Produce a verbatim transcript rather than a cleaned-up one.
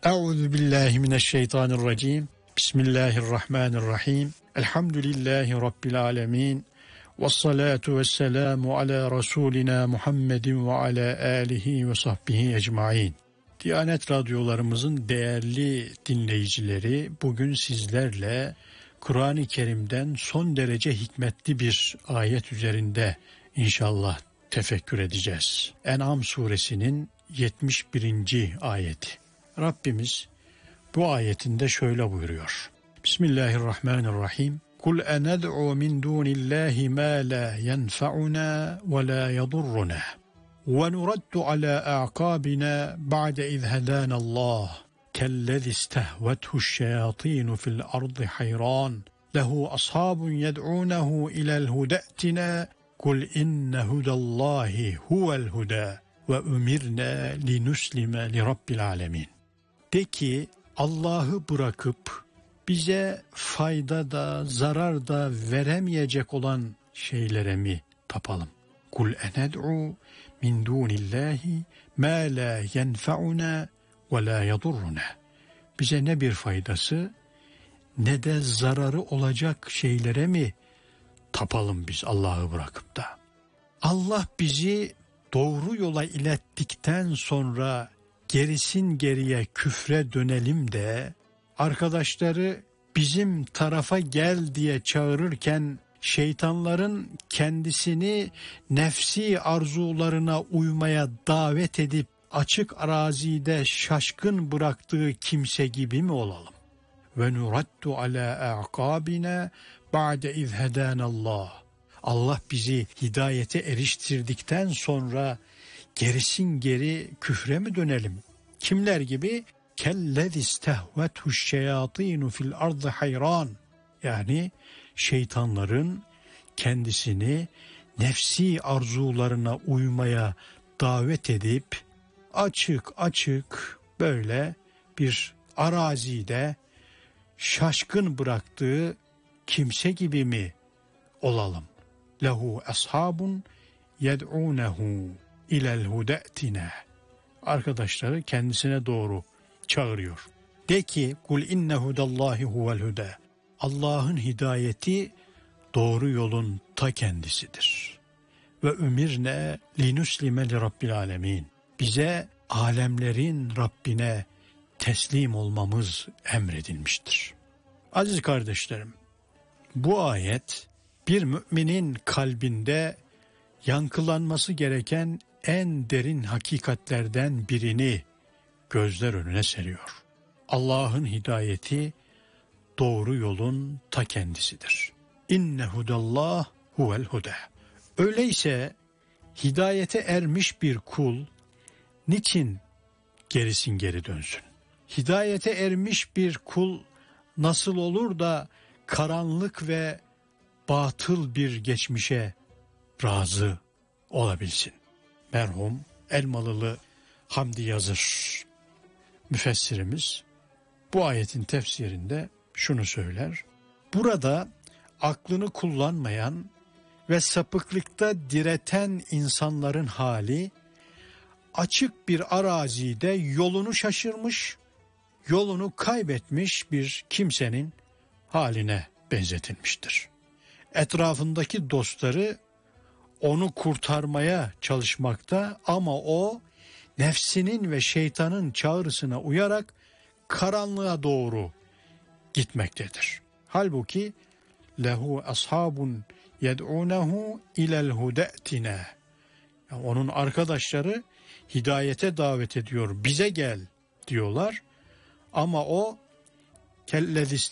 Euzu billahi mineşşeytanirracim. Bismillahirrahmanirrahim. Elhamdülillahi rabbil alamin. Ves salatu vesselamu ala rasulina Muhammedin ve ala alihi ve sahbihi ecmaîn. Diyanet radyolarımızın değerli dinleyicileri, bugün sizlerle Kur'an-ı Kerim'den son derece hikmetli bir ayet üzerinde inşallah tefekkür edeceğiz. En'am suresinin yetmiş birinci ayeti. Rabbimiz bu ayetinde şöyle buyuruyor. Bismillahirrahmanirrahim. Kul ened'u min dunillahi ma la yenfa'una ve la yadurruna ve nuraddu ala a'qabina ba'de iz hedanallah kellezi istehvethu şeyatînu fil ardı hayran lehu ashabun yed'unehu ilel huda'tina kul inne hudallahi huvel huda ve umirna linuslime li rabbil alemin. De ki Allah'ı bırakıp bize fayda da zarar da veremeyecek olan şeylere mi tapalım? Kul ened'u min dunillahi ma la yenfa'una ve la yadurruna. Bize ne bir faydası ne de zararı olacak şeylere mi tapalım biz Allah'ı bırakıp da? Allah bizi doğru yola ilettikten sonra gerisin geriye küfre dönelim de arkadaşları bizim tarafa gel diye çağırırken şeytanların kendisini nefsi arzularına uymaya davet edip açık arazide şaşkın bıraktığı kimse gibi mi olalım? Ve nuraddu ala a'qabina ba'de iz hedanallah. Allah bizi hidayete eriştirdikten sonra gerisin geri küfre mi dönelim? Kimler gibi? Kellezi istehvethu şeyatînu fil ardı hayran. Yani şeytanların kendisini nefsi arzularına uymaya davet edip açık açık böyle bir arazide şaşkın bıraktığı kimse gibi mi olalım? Lehu ashabun yed'unehu ilel huda'tina. Arkadaşları kendisine doğru çağırıyor. De ki kul inne hudallahi huvel huda. Allah'ın hidayeti doğru yolun ta kendisidir. Ve ümirne linuslime li rabbil alemin. Bize alemlerin Rabbine teslim olmamız emredilmiştir. Aziz kardeşlerim, bu ayet bir müminin kalbinde yankılanması gereken en derin hakikatlerden birini gözler önüne seriyor. Allah'ın hidayeti doğru yolun ta kendisidir. İnne hudallah huvel huda. Öyleyse hidayete ermiş bir kul niçin gerisin geri dönsün? Hidayete ermiş bir kul nasıl olur da karanlık ve batıl bir geçmişe razı olabilsin? Merhum Elmalılı Hamdi Yazır müfessirimiz bu ayetin tefsirinde şunu söyler. Burada aklını kullanmayan ve sapıklıkta direten insanların hali açık bir arazide yolunu şaşırmış, yolunu kaybetmiş bir kimsenin haline benzetilmiştir. Etrafındaki dostları onu kurtarmaya çalışmakta ama o nefsinin ve şeytanın çağrısına uyarak karanlığa doğru gitmektedir. Halbuki lehu ashabun yed'unehu ilel huda'tina. Yani onun arkadaşları hidayete davet ediyor. Bize gel diyorlar. Ama o kellezi